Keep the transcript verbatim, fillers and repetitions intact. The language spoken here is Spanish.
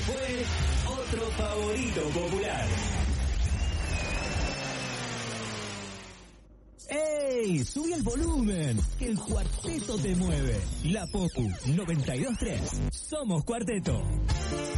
fue otro favorito popular. ¡Ey! ¡Sube el volumen! Que el cuarteto te mueve. La Popu noventa y dos punto tres. Somos Cuarteto.